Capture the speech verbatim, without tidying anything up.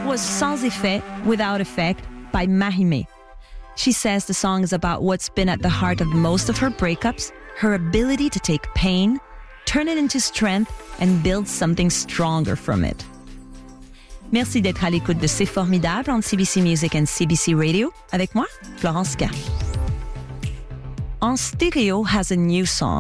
was Sans Effet, Without Effect by Mahime. She says the song is about what's been at the heart of most of her breakups, her ability to take pain, turn it into strength, and build something stronger from it. Merci d'être à l'écoute de C'est formidable entre C B C Music and C B C Radio. Avec moi, Florence K. En Stereo has a new song.